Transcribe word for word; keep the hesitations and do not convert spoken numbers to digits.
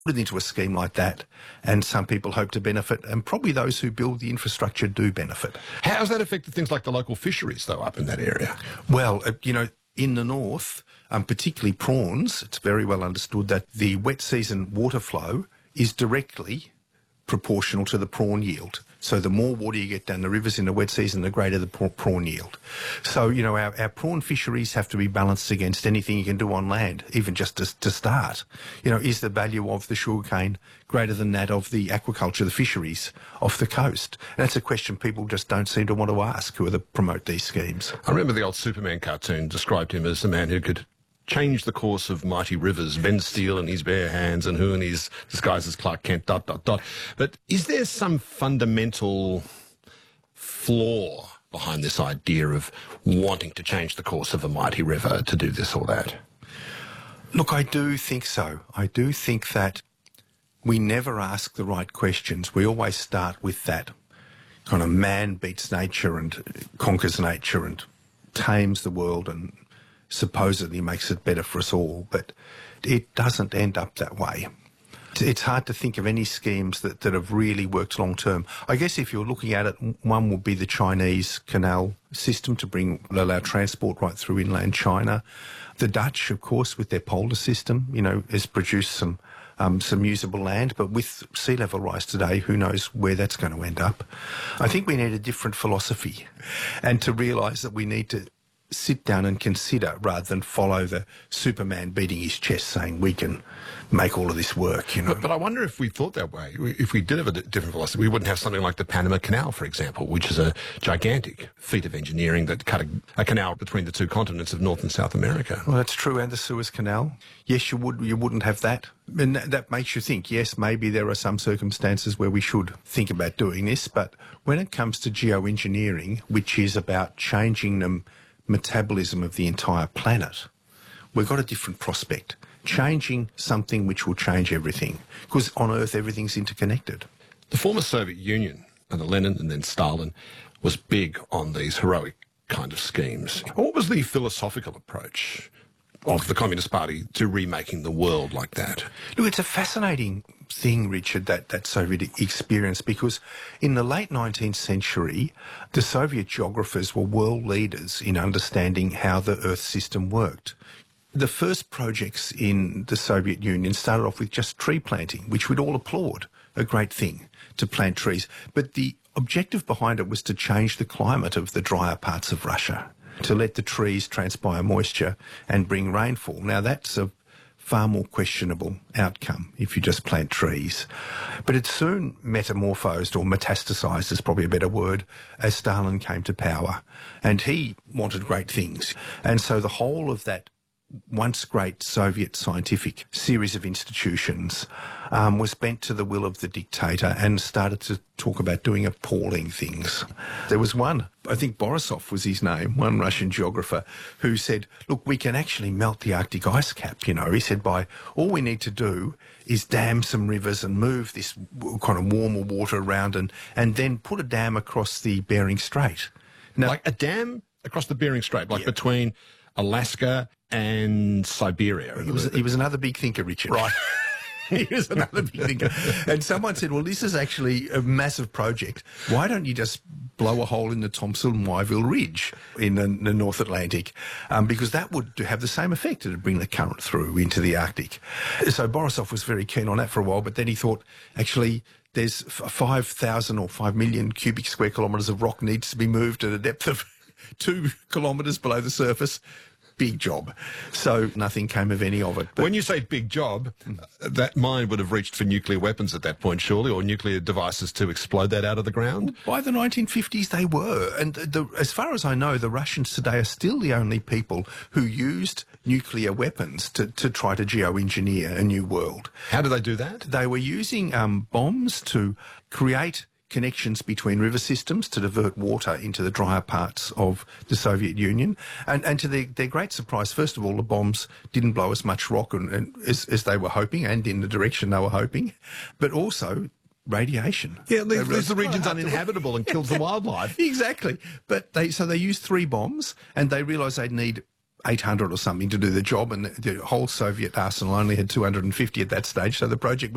Put it into a scheme like that, and some people hope to benefit, and probably those who build the infrastructure do benefit. How has that affected things like the local fisheries, though, up in that area? Well, uh, you know, in the north, um, particularly prawns, it's very well understood that the wet season water flow is directly proportional to the prawn yield. So the more water you get down the rivers in the wet season, the greater the prawn yield. So, you know, our, our prawn fisheries have to be balanced against anything you can do on land, even just to, to start. You know, is the value of the sugarcane greater than that of the aquaculture, the fisheries off the coast? And that's a question people just don't seem to want to ask who are the promote these schemes. I remember the old Superman cartoon described him as the man who could change the course of mighty rivers, bend steel in his bare hands, and who in his disguise as Clark Kent, dot, dot, dot. But is there some fundamental flaw behind this idea of wanting to change the course of a mighty river to do this or that? Look, I do think so. I do think that we never ask the right questions. We always start with that kind of man beats nature and conquers nature and tames the world and supposedly makes it better for us all, but it doesn't end up that way. It's hard to think of any schemes that, that have really worked long term. I guess if you're looking at it, one would be the Chinese canal system to bring allow transport right through inland China. The Dutch, of course, with their polar system, you know, has produced some um, some usable land, but with sea level rise today, who knows where that's going to end up. I think we need a different philosophy, and to realise that we need to sit down and consider rather than follow the Superman beating his chest saying we can make all of this work, you know. But, but I wonder if we thought that way, if we did have a different philosophy, we wouldn't have something like the Panama Canal, for example, which is a gigantic feat of engineering that cut a, a canal between the two continents of North and South America. Well, that's true, and the Suez Canal. Yes, you would, you wouldn't have that. And that, that makes you think, yes, maybe there are some circumstances where we should think about doing this, but when it comes to geoengineering, which is about changing them metabolism of the entire planet, we've got a different prospect. Changing something which will change everything. Because on Earth, everything's interconnected. The former Soviet Union, under Lenin and then Stalin, was big on these heroic kind of schemes. What was the philosophical approach of the Communist Party to remaking the world like that? Look, it's a fascinating thing, Richard, that, that Soviet experience, because in the late nineteenth century, the Soviet geographers were world leaders in understanding how the Earth system worked. The first projects in the Soviet Union started off with just tree planting, which we'd all applaud, a great thing, to plant trees. But the objective behind it was to change the climate of the drier parts of Russia, to let the trees transpire moisture and bring rainfall. Now, that's a far more questionable outcome if you just plant trees. But it soon metamorphosed, or metastasised is probably a better word, as Stalin came to power. And he wanted great things. And so the whole of that once great Soviet scientific series of institutions um, was bent to the will of the dictator and started to talk about doing appalling things. There was one, I think Borisov was his name, one Russian geographer, who said, look, we can actually melt the Arctic ice cap, you know. He said, by all we need to do is dam some rivers and move this kind of warmer water around and, and then put a dam across the Bering Strait. Now, like a dam across the Bering Strait, like yeah. between Alaska and Siberia. He was, he was another big thinker, Richard. Right. He was another big thinker. And someone said, well, this is actually a massive project. Why don't you just blow a hole in the Thomson-Wyville Ridge in the, the North Atlantic? Um, because that would have the same effect. It would bring the current through into the Arctic. So Borisov was very keen on that for a while, but then he thought, actually, there's five thousand or five million cubic square kilometres of rock needs to be moved at a depth of two kilometres below the surface. Big job. So nothing came of any of it. But when you say big job, that mine would have reached for nuclear weapons at that point, surely, or nuclear devices to explode that out of the ground? By the nineteen fifties, they were. And the, as far as I know, the Russians today are still the only people who used nuclear weapons to, to try to geoengineer a new world. How do they do that? They were using um, bombs to create connections between river systems to divert water into the drier parts of the Soviet Union. And, and to their, their great surprise, first of all, the bombs didn't blow as much rock and, and, as, as they were hoping and in the direction they were hoping, but also radiation. Yeah, leaves, leaves the regions uninhabitable and kills the wildlife. Exactly. But they so they used three bombs and they realised they'd need eight hundred or something to do the job, and the whole Soviet arsenal only had two hundred fifty at that stage, so the project